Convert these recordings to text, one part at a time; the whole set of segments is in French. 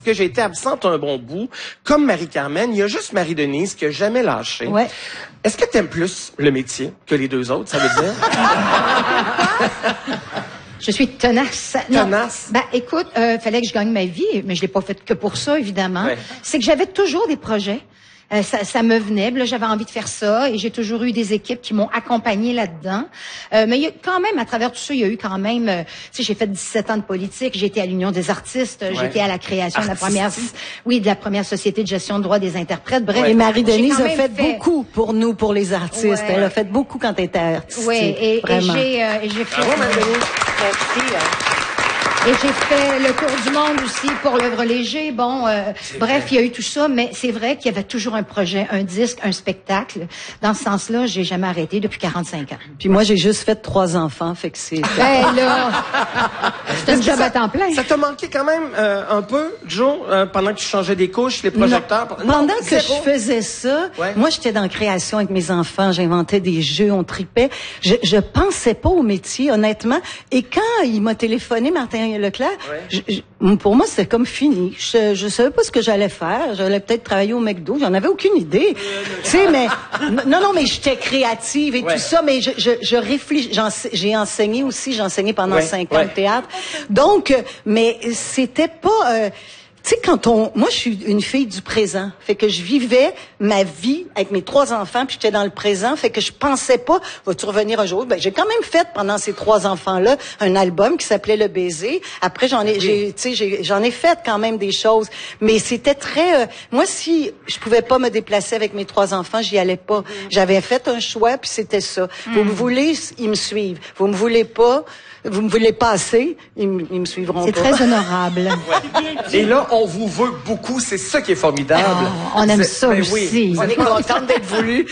Que j'ai été absente un bon bout, comme Marie-Carmen, il y a juste Marie-Denise qui a jamais lâché. Ouais. Est-ce que t'aimes plus le métier que les deux autres, ça veut dire? Je suis tenace. Tenace? Non. Ben, écoute, fallait que je gagne ma vie, mais je l'ai pas fait que pour ça, évidemment. Ouais. C'est que j'avais toujours des projets. Ça me venait, là, j'avais envie de faire ça et j'ai toujours eu des équipes qui m'ont accompagnée là-dedans. Mais il y a quand même, à travers tout ça, il y a eu quand même, tu sais, j'ai fait 17 ans de politique, j'ai été à l'Union des artistes, j'ai été à la création de la première société de gestion de droits des interprètes. Bref, et Marie-Denise a fait beaucoup pour nous, pour les artistes. Ouais. Elle a fait beaucoup quand elle était artiste. Oui, et j'ai fait... Bravo, Marie-Denise. Merci. Et j'ai fait le tour du monde aussi pour l'œuvre léger. Bon, bref, il y a eu tout ça, mais c'est vrai qu'il y avait toujours un projet, un disque, un spectacle. Dans ce sens-là, j'ai jamais arrêté depuis 45 ans. Puis moi, j'ai juste fait 3 enfants, fait que c'est... Ben là, c'est un job à temps plein. Ça t'a manqué quand même un peu, Joe, pendant que tu changeais des couches, les projecteurs? Pendant que je faisais ça, ouais. Moi, j'étais dans la création avec mes enfants, j'inventais des jeux, on tripait. Je pensais pas au métier, honnêtement. Et quand il m'a téléphoné, Martin Leclerc, pour moi, c'était comme fini. Je savais pas ce que j'allais faire. J'allais peut-être travailler au McDo. J'en avais aucune idée. Tu sais, mais non, mais j'étais créative et tout ça. Mais je réfléchis. J'ai enseigné aussi. J'ai enseigné pendant 5 ans le théâtre. Donc, mais c'était pas. Tu sais, moi, je suis une fille du présent. Fait que je vivais ma vie avec mes 3 enfants, puis j'étais dans le présent. Fait que je pensais pas, vas-tu revenir un jour? Ben, j'ai quand même fait, pendant ces 3 enfants-là, un album qui s'appelait Le Baiser. Après, j'en ai fait quand même des choses. Mais c'était très, moi, si je pouvais pas me déplacer avec mes 3 enfants, j'y allais pas. J'avais fait un choix, puis c'était ça. Vous me voulez, ils me suivent. Vous me voulez pas, vous me voulez pas assez, ils me suivront pas. C'est très honorable. Et là, on vous veut beaucoup, c'est ça qui est formidable. On aime ça aussi. Oui. On est contente d'être voulu.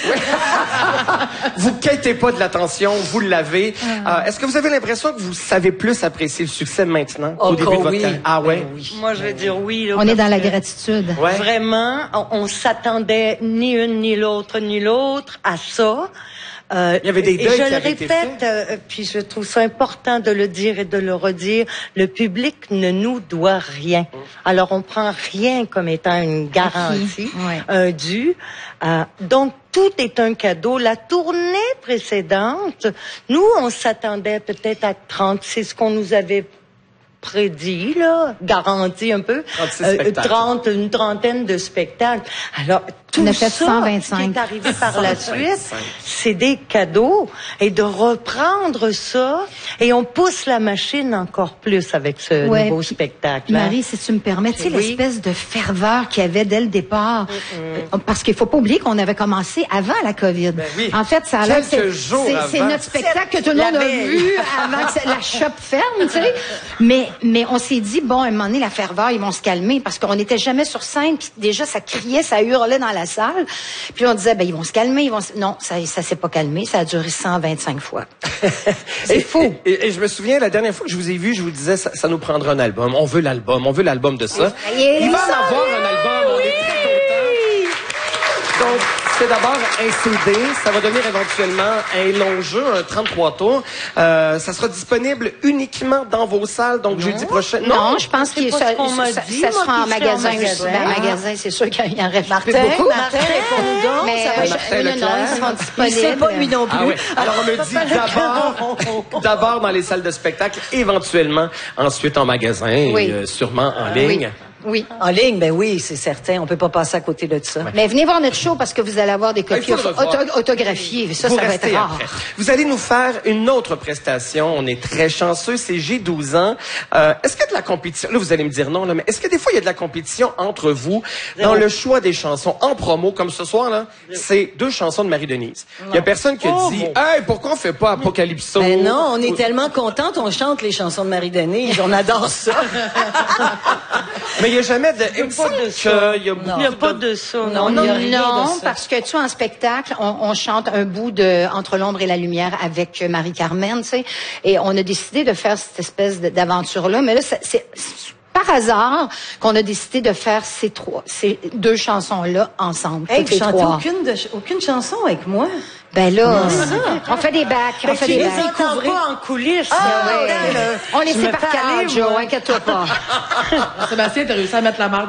Vous quêtez pas de l'attention, vous l'avez. Est-ce que vous avez l'impression que vous savez plus apprécier le succès maintenant qu'au début de votre carrière? Ah ouais? Oui. Moi, je vais dire oui. Là, On est dans la gratitude. Ouais. Vraiment, on s'attendait ni une ni l'autre à ça. Il y avait des deuils et je qui le avaient été répète, puis je trouve ça important de le dire et de le redire. Le public ne nous doit rien. Alors, on prend rien comme étant une garantie, un dû. Donc, tout est un cadeau. La tournée précédente, nous, on s'attendait peut-être à 30. C'est ce qu'on nous avait prédit, là, garanti un peu, 30, une trentaine de spectacles. Alors, tout ça 125. qui est arrivé par la suite, c'est des cadeaux. Et de reprendre ça, et on pousse la machine encore plus avec ce nouveau spectacle. Marie, si tu me permets, tu sais, l'espèce de ferveur qu'il y avait dès le départ, parce qu'il faut pas oublier qu'on avait commencé avant la COVID. Ben oui. En fait, ça a l'air c'est notre spectacle que tout le monde a vu avant que la shop ferme, tu sais. Mais on s'est dit, bon, à un moment donné, la ferveur, ils vont se calmer, parce qu'on n'était jamais sur scène, puis déjà, ça criait, ça hurlait dans la salle. Puis on disait, ben, ils vont se calmer, Non, ça s'est pas calmé, ça a duré 125 fois. C'est fou. Et je me souviens, la dernière fois que je vous ai vu, je vous disais, ça nous prendra un album. On veut l'album de ça. Il va en avoir un album, on est très contents. Donc, c'est d'abord un CD, ça va devenir éventuellement un long jeu, un 33 tours. Ça sera disponible uniquement dans vos salles, donc jeudi prochain. Non, je pense que ça sera en magasin aussi. En magasin, c'est sûr qu'il y en reste beaucoup. Martin, réponds-nous donc. Mais non, ils seront disponibles. Il sait pas, lui non plus. Ah ouais. Alors, on me dit d'abord dans les salles de spectacle, éventuellement, ensuite en magasin, et sûrement en ligne. Oui. En ligne, ben oui, c'est certain. On peut pas passer à côté de ça. Mais venez voir notre show parce que vous allez avoir des copies autographiées. Ça va être rare. Après. Vous allez nous faire une autre prestation. On est très chanceux. C'est J'ai 12 ans. Est-ce qu'il y a de la compétition? Là, vous allez me dire non, là, mais est-ce que des fois, il y a de la compétition entre vous dans le choix des chansons en promo, comme ce soir, là? C'est 2 chansons de Marie-Denise. Il y a personne qui a dit, hey, pourquoi on fait pas Apocalypso? Ben non, on est tellement contentes. On chante les chansons de Marie-Denise. On adore ça. Mais il n'y a jamais de... Il n'y a pas de ça. Non, parce que tu vois, en spectacle, on chante un bout de Entre l'ombre et la lumière avec Marie-Carmen, tu sais, et on a décidé de faire cette espèce d'aventure-là. Mais là, c'est par hasard qu'on a décidé de faire ces 2 chansons-là ensemble. Hey, vous chantez aucune chanson avec moi? Ben là, on fait des bacs, on fait des bacs. Les entends pas en coulisses. On les sait par cœur, Joe, inquiète-toi pas. Sébastien, t'as réussi à mettre la marque